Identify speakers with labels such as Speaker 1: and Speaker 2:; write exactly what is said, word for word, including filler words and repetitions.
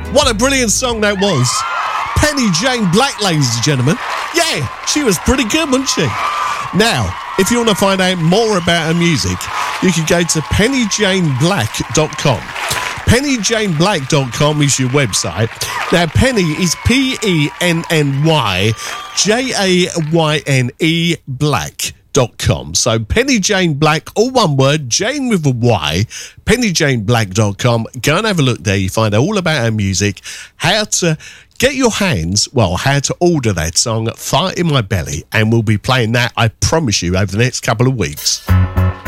Speaker 1: What a brilliant song that was. Penny Jane Black, ladies and gentlemen. Yeah, she was pretty good, wasn't she? Now, if you want to find out more about her music, you can go to penny jane black dot com. penny jane black dot com is your website. Now, Penny is P E N N Y J A Y N E Black. Dot com. So Penny Jane Black, all one word, Jane with a Y, penny jane black dot com. Go and have a look there. You find out all about our music, how to get your hands, well, how to order that song, Fire in My Belly, and we'll be playing that, I promise you, over the next couple of weeks.